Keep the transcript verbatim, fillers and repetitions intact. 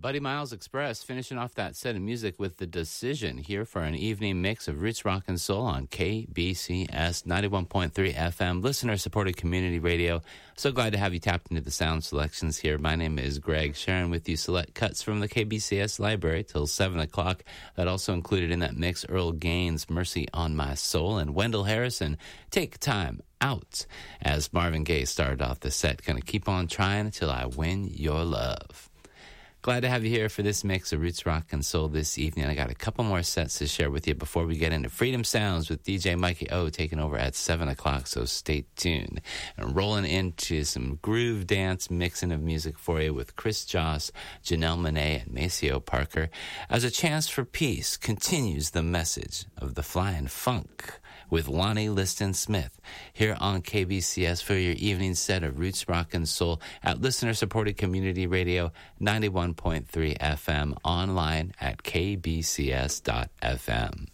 Buddy Miles Express finishing off that set of music with The Decision here for an evening mix of roots rock and soul on K B C S ninety-one point three F M, listener-supported community radio. So glad to have you tapped into the sound selections here. My name is Greg, sharing with you select cuts from the K B C S library till seven o'clock. That also included in that mix Earl Gaines, Mercy on My Soul, and Wendell Harrison, Take Time Out, as Marvin Gaye started off the set. Gonna keep on trying till I win your love. Glad to have you here for this mix of roots rock and soul this evening. I got a couple more sets to share with you before we get into Freedom Sounds with D J Mikey O taking over at seven o'clock, so stay tuned. And rolling into some groove dance mixing of music for you with Chris Joss, Janelle Monáe, and Maceo Parker. As A Chance for Peace continues the message of the Flying Funk with Lonnie Liston Smith here on K B C S for your evening set of roots rock and soul at listener-supported community radio ninety-one point three F M, online at k b c s dot f m.